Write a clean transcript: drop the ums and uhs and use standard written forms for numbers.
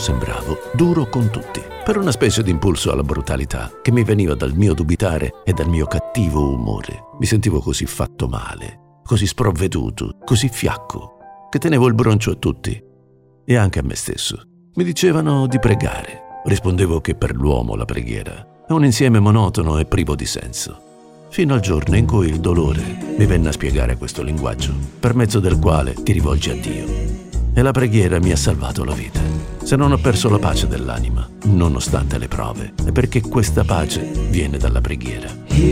sembravo duro con tutti, per una specie di impulso alla brutalità che mi veniva dal mio dubitare e dal mio cattivo umore. Mi sentivo così fatto male, così sprovveduto, così fiacco, che tenevo il broncio a tutti e anche a me stesso. Mi dicevano di pregare. Rispondevo che per l'uomo la preghiera è un insieme monotono e privo di senso. Fino al giorno in cui il dolore mi venne a spiegare questo linguaggio per mezzo del quale ti rivolgi a Dio. E la preghiera mi ha salvato la vita. Se non ho perso la pace dell'anima, nonostante le prove, è perché questa pace viene dalla preghiera.